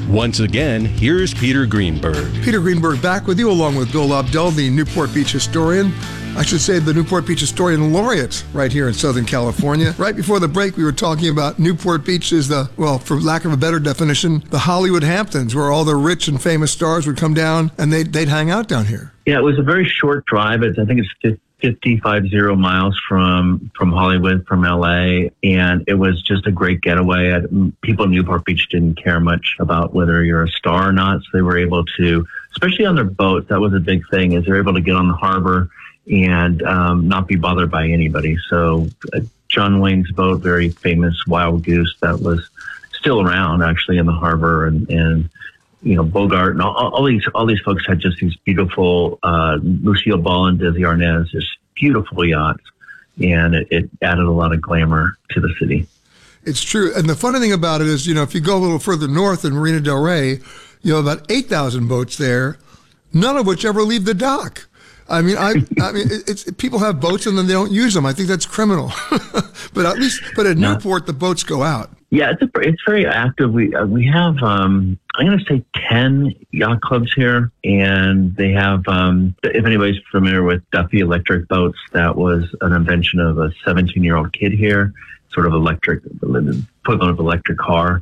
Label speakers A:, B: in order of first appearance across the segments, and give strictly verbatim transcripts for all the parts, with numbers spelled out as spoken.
A: Once again, here's Peter Greenberg.
B: Peter Greenberg back with you, along with Bill Lobdell, the Newport Beach historian. I should say the Newport Beach Historian Laureate right here in Southern California. Right before the break, we were talking about Newport Beach is the, well, for lack of a better definition, the Hollywood Hamptons, where all the rich and famous stars would come down and they'd, they'd hang out down here.
C: Yeah, it was a very short drive. It's, I think it's fifty-five zero miles from, from Hollywood, from L A, and it was just a great getaway. People in Newport Beach didn't care much about whether you're a star or not, so they were able to, especially on their boats, that was a big thing, is they're able to get on the harbor and um, not be bothered by anybody. So uh, John Wayne's boat, very famous Wild Goose, that was still around actually in the harbor, and, and you know, Bogart and all, all these all these folks had just these beautiful, uh, Lucille Ball and Desi Arnaz, just beautiful yachts, and it, it added a lot of glamour to the city.
B: It's true. And the funny thing about it is, you know, if you go a little further north in Marina del Rey, you know, about eight thousand boats there, none of which ever leave the dock. I mean, I, I mean, it's people have boats and then they don't use them. I think that's criminal. But at least, but at Newport, the boats go out.
C: Yeah, it's a, it's very active. We uh, we have um, I'm going to say ten yacht clubs here, and they have. Um, if anybody's familiar with Duffy Electric Boats, that was an invention of a seventeen year old kid here, sort of electric, equivalent of electric car.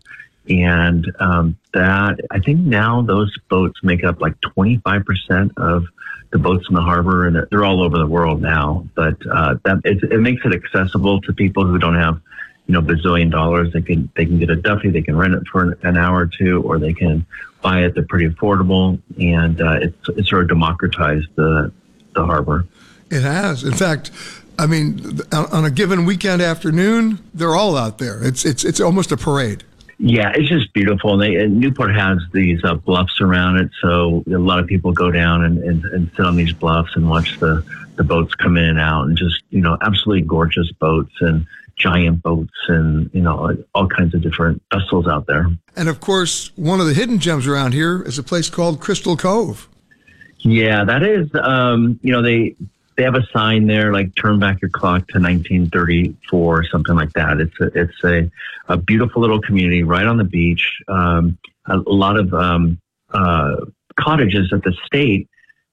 C: And um, that, I think now those boats make up like twenty-five percent of the boats in the harbor, and they're all over the world now. But uh, that it, it makes it accessible to people who don't have, you know, bazillion dollars. They can they can get a Duffy, they can rent it for an hour or two, or they can buy it. They're pretty affordable, and uh, it's it's sort of democratized the the harbor.
B: It has, in fact. I mean, on a given weekend afternoon, they're all out there. It's it's it's almost a parade.
C: Yeah, it's just beautiful. And, they, and Newport has these uh, bluffs around it, so a lot of people go down and, and, and sit on these bluffs and watch the, the boats come in and out, and just, you know, absolutely gorgeous boats and giant boats and, you know, all kinds of different vessels out there.
B: And, of course, one of the hidden gems around here is a place called Crystal Cove.
C: Yeah, that is, um, you know, they... They have a sign there, like "Turn back your clock to nineteen thirty-four" or something like that. It's a, it's a, a beautiful little community right on the beach. Um, a, a lot of um, uh, cottages that the state,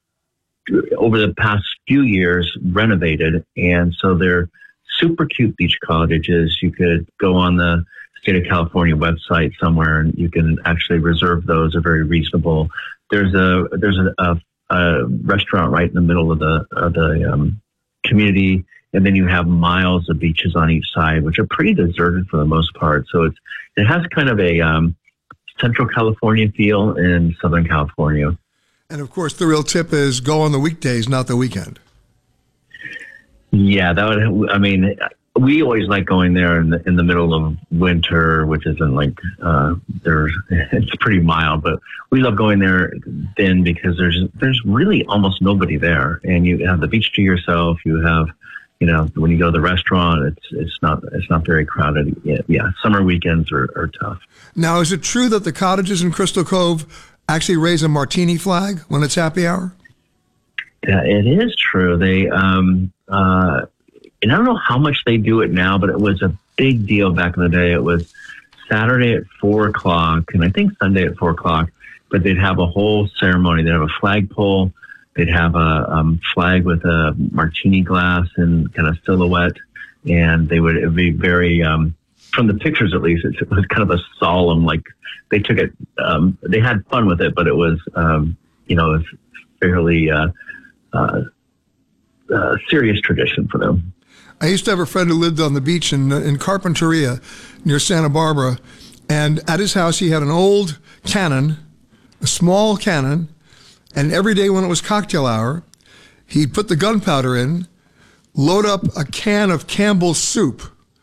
C: over the past few years, renovated, and so they're super cute beach cottages. You could go on the State of California website somewhere, and you can actually reserve those. They're very reasonable. There's a there's a, a a restaurant right in the middle of the of the um, community, and then you have miles of beaches on each side, which are pretty deserted for the most part. So it's it has kind of a um, Central California feel in Southern California.
B: And of course, the real tip is go on the weekdays, not the weekend.
C: Yeah, that would. I mean, we always like going there in the in the middle of winter, which isn't like uh, there's it's pretty mild, but we love going there then because there's there's really almost nobody there, and you have the beach to yourself. You have, you know, when you go to the restaurant, it's it's not it's not very crowded. Yeah, yeah. Summer weekends are, are tough.
B: Now, is it true that the cottages in Crystal Cove actually raise a martini flag when it's happy hour?
C: Yeah, it is true. They um uh. And I don't know how much they do it now, but it was a big deal back in the day. It was Saturday at four o'clock, and I think Sunday at four o'clock. But they'd have a whole ceremony. They'd have a flagpole. They'd have a um, flag with a martini glass and kind of silhouette. And they would it'd be very, um, from the pictures at least, it was kind of a solemn, like they took it, um, they had fun with it, but it was, um, you know, it was fairly uh, uh, uh, serious tradition for them.
B: I used to have a friend who lived on the beach in in Carpinteria near Santa Barbara, and at his house he had an old cannon, a small cannon, and every day when it was cocktail hour, he'd put the gunpowder in, load up a can of Campbell's soup,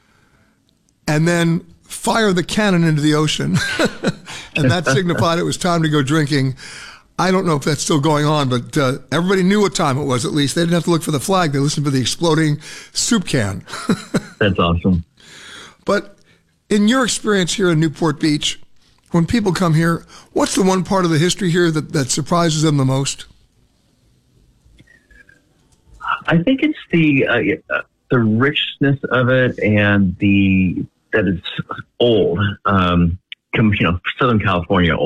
B: and then fire the cannon into the ocean. And that signified it was time to go drinking. I don't know if that's still going on, but uh, everybody knew what time it was, at least. They didn't have to look for the flag. They listened for the exploding soup can.
C: That's awesome.
B: But in your experience here in Newport Beach, when people come here, what's the one part of the history here that, that surprises them the most?
C: I think it's the uh, the richness of it, and the that it's old. Um, you know, Southern California.